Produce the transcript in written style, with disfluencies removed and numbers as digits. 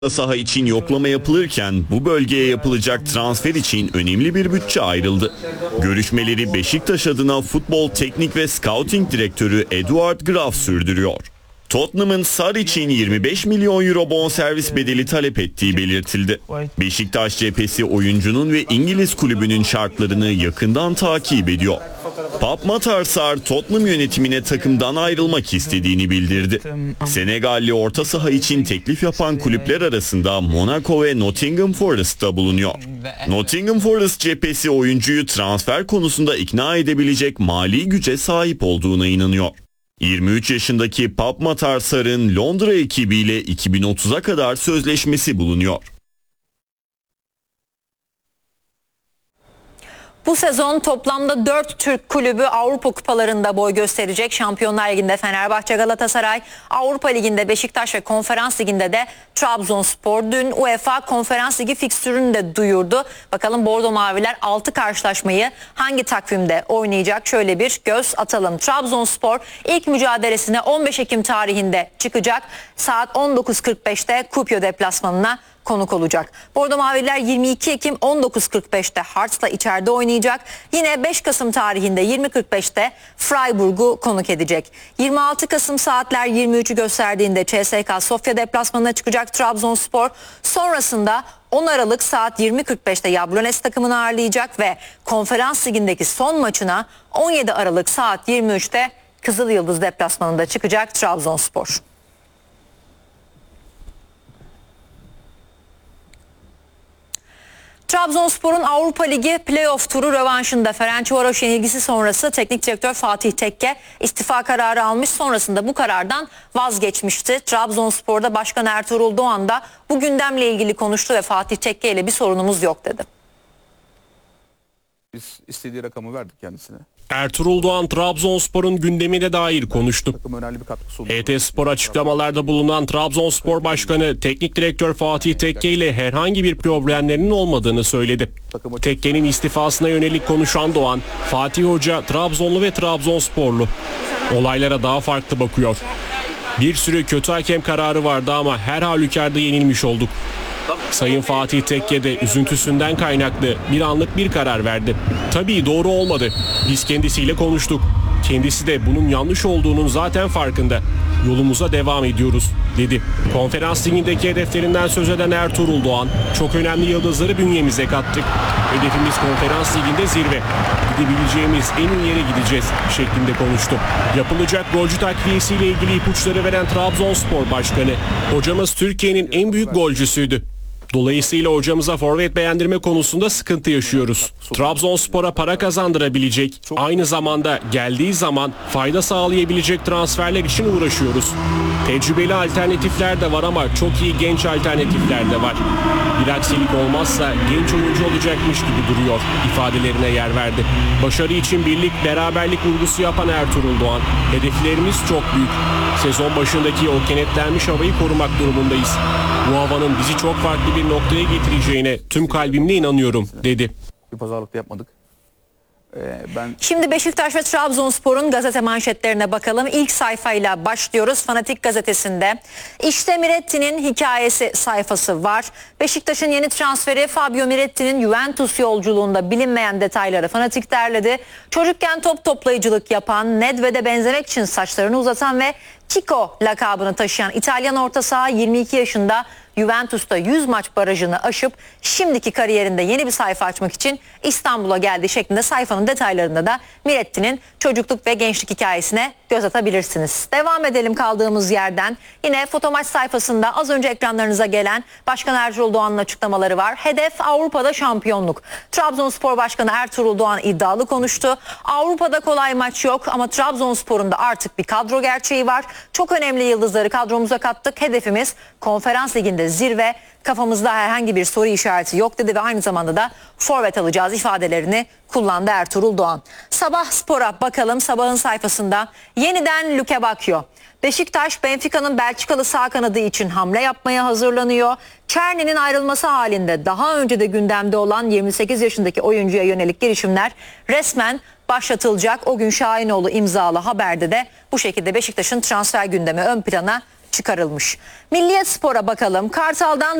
Saha için yoklama yapılırken bu bölgeye yapılacak transfer için önemli bir bütçe ayrıldı. Görüşmeleri Beşiktaş adına futbol teknik ve scouting direktörü Eduard Graf sürdürüyor. Tottenham'ın Sarr için 25 milyon euro bonservis bedeli talep ettiği belirtildi. Beşiktaş cephesi oyuncunun ve İngiliz kulübünün şartlarını yakından takip ediyor. Pape Matar Sarr Tottenham yönetimine takımdan ayrılmak istediğini bildirdi. Senegalli orta saha için teklif yapan kulüpler arasında Monaco ve Nottingham Forest'ta bulunuyor. Nottingham Forest cephesi oyuncuyu transfer konusunda ikna edebilecek mali güce sahip olduğuna inanıyor. 23 yaşındaki Pape Matar Sarr'ın Londra ekibiyle 2030'a kadar sözleşmesi bulunuyor. Bu sezon toplamda 4 Türk kulübü Avrupa kupalarında boy gösterecek. Şampiyonlar Ligi'nde Fenerbahçe, Galatasaray, Avrupa Ligi'nde Beşiktaş ve Konferans Ligi'nde de Trabzonspor. Dün UEFA Konferans Ligi fikstürünü de duyurdu. Bakalım Bordo Maviler 6 karşılaşmayı hangi takvimde oynayacak? Şöyle bir göz atalım. Trabzonspor ilk mücadelesine 15 Ekim tarihinde çıkacak. Saat 19.45'te Kuopio deplasmanına konuk olacak. Bordo Maviler 22 Ekim 19.45'te Hearts'la içeride oynayacak. Yine 5 Kasım tarihinde 20.45'te Freiburg'u konuk edecek. 26 Kasım saatler 23'ü gösterdiğinde CSKA Sofya deplasmanına çıkacak Trabzonspor. Sonrasında 10 Aralık saat 20.45'te Jablonec takımını ağırlayacak ve Konferans Ligi'ndeki son maçına 17 Aralık saat 23'te Kızıl Yıldız deplasmanında çıkacak Trabzonspor. Trabzonspor'un Avrupa Ligi playoff turu rövanşında Ferencvaros yenilgisi sonrası teknik direktör Fatih Tekke istifa kararı almış. Sonrasında bu karardan vazgeçmişti. Trabzonspor'da Başkan Ertuğrul Doğan da bu gündemle ilgili konuştu ve Fatih Tekke ile bir sorunumuz yok dedi. Biz istediği rakamı verdik kendisine. Ertuğrul Doğan Trabzonspor'un gündemine dair konuştu. HT Spor açıklamalarda bulunan Trabzonspor Başkanı Teknik Direktör Fatih Tekke ile herhangi bir problemlerinin olmadığını söyledi. Tekke'nin istifasına yönelik konuşan Doğan, Fatih Hoca Trabzonlu ve Trabzonsporlu. Olaylara daha farklı bakıyor. Bir sürü kötü hakem kararı vardı ama her halükarda yenilmiş olduk. Sayın Fatih Tekke de üzüntüsünden kaynaklı bir anlık bir karar verdi. Tabii doğru olmadı. Biz kendisiyle konuştuk. Kendisi de bunun yanlış olduğunun zaten farkında. Yolumuza devam ediyoruz dedi. Konferans Ligi'ndeki hedeflerinden söz eden Ertuğrul Doğan, çok önemli yıldızları bünyemize kattık. Hedefimiz Konferans Ligi'nde zirve. Gidebileceğimiz en iyi yere gideceğiz şeklinde konuştu. Yapılacak golcü takviyesiyle ilgili ipuçları veren Trabzonspor Başkanı, hocamız Türkiye'nin en büyük golcüsüydü. Dolayısıyla hocamıza forvet beğendirme konusunda sıkıntı yaşıyoruz. Trabzonspor'a para kazandırabilecek, aynı zamanda geldiği zaman fayda sağlayabilecek transferler için uğraşıyoruz. Tecrübeli alternatifler de var ama çok iyi genç alternatifler de var. Bir aksilik olmazsa genç oyuncu olacakmış gibi duruyor ifadelerine yer verdi. Başarı için birlik, beraberlik vurgusu yapan Ertuğrul Doğan, hedeflerimiz çok büyük. Sezon başındaki o kenetlenmiş havayı korumak durumundayız. Bu havanın bizi çok farklı bir noktaya getireceğine tüm kalbimle inanıyorum dedi. Bir pazarlık da yapmadık. Şimdi Beşiktaş ve Trabzonspor'un gazete manşetlerine bakalım. İlk sayfayla başlıyoruz. Fanatik gazetesinde işte Miretti'nin hikayesi sayfası var. Beşiktaş'ın yeni transferi Fabio Miretti'nin Juventus yolculuğunda bilinmeyen detayları Fanatik derledi. Çocukken top toplayıcılık yapan, Nedved'e benzemek için saçlarını uzatan ve Chico lakabını taşıyan İtalyan orta saha 22 yaşında Juventus'ta 100 maç barajını aşıp şimdiki kariyerinde yeni bir sayfa açmak için İstanbul'a geldiği şeklinde sayfanın detaylarında da Miretti'nin çocukluk ve gençlik hikayesine göz atabilirsiniz. Devam edelim kaldığımız yerden. Yine Fotomaç sayfasında az önce ekranlarınıza gelen Başkan Ertuğrul Doğan'ın açıklamaları var. Hedef Avrupa'da şampiyonluk. Trabzonspor Başkanı Ertuğrul Doğan iddialı konuştu. Avrupa'da kolay maç yok ama Trabzonspor'un da artık bir kadro gerçeği var. Çok önemli yıldızları kadromuza kattık. Hedefimiz Konferans Ligi'nde zirve. Kafamızda herhangi bir soru işareti yok dedi ve aynı zamanda da forvet alacağız ifadelerini kullandı Ertuğrul Doğan. Sabah Spor'a bakalım. Sabahın sayfasında yeniden Luke Bacchio. Beşiktaş, Benfica'nın Belçikalı sağ kanadı için hamle yapmaya hazırlanıyor. Çerni'nin ayrılması halinde daha önce de gündemde olan 28 yaşındaki oyuncuya yönelik girişimler resmen başlatılacak. O gün Şahinoğlu imzalı haberde de bu şekilde Beşiktaş'ın transfer gündemi ön plana çıkarılmış. Milliyet Spor'a bakalım. Kartal'dan